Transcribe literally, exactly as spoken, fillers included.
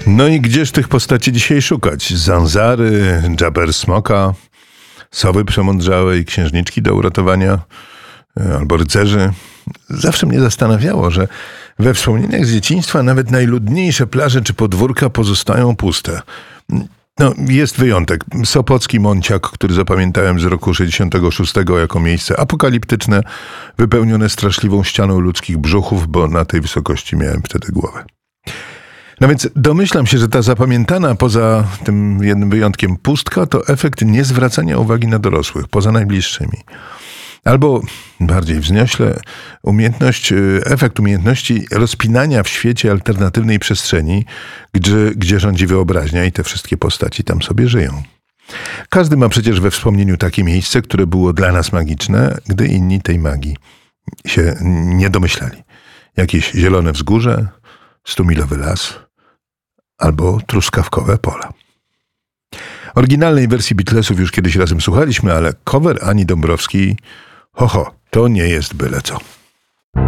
No i gdzież tych postaci dzisiaj szukać? Zanzary, Dżaber Smoka, sowy przemądrzałej, księżniczki do uratowania, albo rycerzy. Zawsze mnie zastanawiało, że we wspomnieniach z dzieciństwa nawet najludniejsze plaże czy podwórka pozostają puste. No, jest wyjątek. Sopocki Monciak, który zapamiętałem z roku sześćdziesiątego szóstego jako miejsce apokaliptyczne, wypełnione straszliwą ścianą ludzkich brzuchów, bo na tej wysokości miałem wtedy głowę. No więc domyślam się, że ta zapamiętana poza tym jednym wyjątkiem pustka to efekt niezwracania uwagi na dorosłych, poza najbliższymi. Albo bardziej wzniośle, umiejętność, efekt umiejętności rozpinania w świecie alternatywnej przestrzeni, gdzie, gdzie rządzi wyobraźnia i te wszystkie postaci tam sobie żyją. Każdy ma przecież we wspomnieniu takie miejsce, które było dla nas magiczne, gdy inni tej magii się nie domyślali. Jakieś zielone wzgórze, stumilowy las albo truskawkowe pola. Oryginalnej wersji Beatlesów już kiedyś razem słuchaliśmy, ale cover Ani Dąbrowskiej, ho ho, to nie jest byle co.